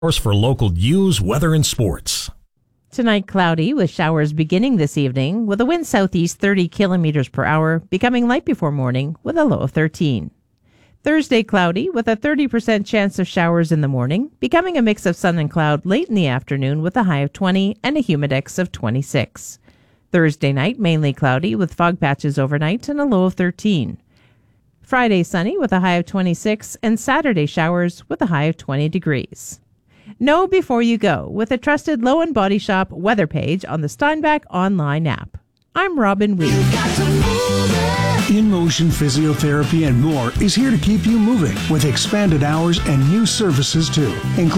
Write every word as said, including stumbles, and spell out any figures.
For local news, weather, and sports. Tonight, cloudy with showers beginning this evening with a wind southeast thirty kilometers per hour, becoming light before morning with a low of thirteen. Thursday, cloudy with a thirty percent chance of showers in the morning, becoming a mix of sun and cloud late in the afternoon with a high of twenty and a humidex of twenty-six. Thursday night, mainly cloudy with fog patches overnight and a low of thirteen. Friday, sunny with a high of twenty-six, and Saturday, showers with a high of twenty degrees. Know before you go with a trusted Low-End Body Shop weather page on the Steinbach online app. I'm Robin Weed. In Motion Physiotherapy and more is here to keep you moving with expanded hours and new services too, including